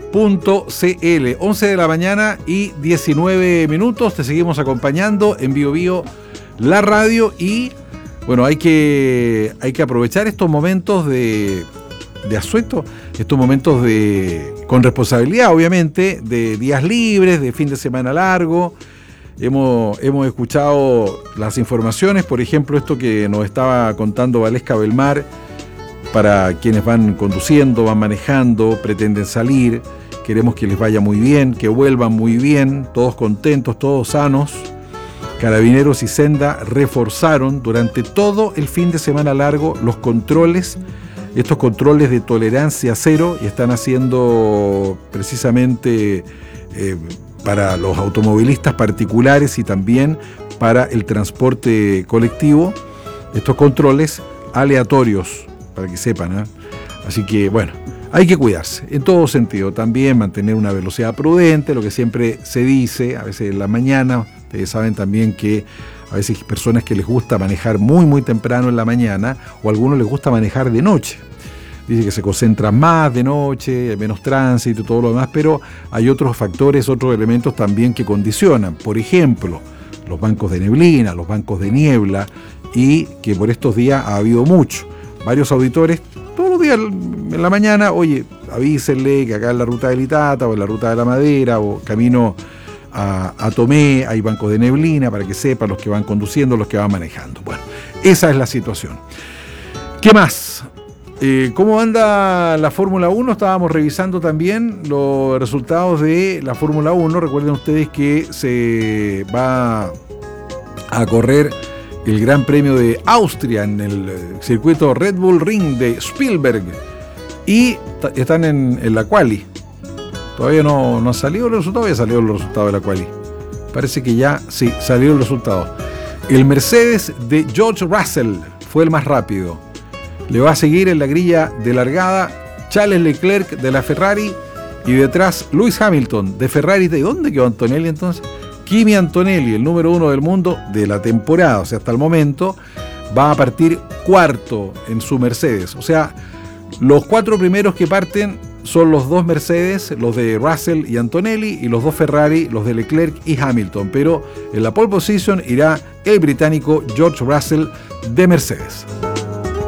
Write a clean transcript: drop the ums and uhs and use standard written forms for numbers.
11 de la mañana y 19 minutos. Te seguimos acompañando en Bio Bio, la radio. Y bueno, hay que aprovechar estos momentos de asueto, estos momentos con responsabilidad, obviamente, de días libres, de fin de semana largo. Hemos escuchado las informaciones, por ejemplo, esto que nos estaba contando Valesca Belmar, para quienes van conduciendo, van manejando, pretenden salir. Queremos que les vaya muy bien, que vuelvan muy bien, todos contentos, todos sanos. Carabineros y Senda reforzaron durante todo el fin de semana largo los controles, estos controles de tolerancia cero, y están haciendo precisamente para los automovilistas particulares y también para el transporte colectivo, estos controles aleatorios, para que sepan, ¿eh? Así que, bueno, hay que cuidarse, en todo sentido. También mantener una velocidad prudente, lo que siempre se dice, a veces en la mañana. Ustedes saben también que a veces hay personas que les gusta manejar muy, muy temprano en la mañana, o a algunos les gusta manejar de noche. Dice que se concentran más de noche, hay menos tránsito y todo lo demás, pero hay otros factores, otros elementos también que condicionan. Por ejemplo, los bancos de neblina, los bancos de niebla, y que por estos días ha habido mucho. Varios auditores, todos los días en la mañana, oye, avísenle que acá en la ruta de Litata o en la ruta de la Madera o camino a Tomé hay bancos de neblina, para que sepan los que van conduciendo, los que van manejando. Bueno, esa es la situación. ¿Qué más? ¿Cómo anda la Fórmula 1? Estábamos revisando también los resultados de la Fórmula 1. Recuerden ustedes que se va a correr el Gran Premio de Austria en el circuito Red Bull Ring de Spielberg, y están en la quali. Todavía no ha salido el resultado, ya salió el resultado de la quali. Parece que ya sí, salió el resultado. El Mercedes de George Russell fue el más rápido. Le va a seguir en la grilla de largada Charles Leclerc de la Ferrari, y detrás Lewis Hamilton de Ferrari. ¿De dónde quedó Antonelli entonces? Kimi Antonelli, el número 1 del mundo de la temporada, o sea, hasta el momento, va a partir cuarto en su Mercedes. O sea, los 4 primeros que parten son los 2 Mercedes, los de Russell y Antonelli, y los 2 Ferrari, los de Leclerc y Hamilton. Pero en la pole position irá el británico George Russell de Mercedes.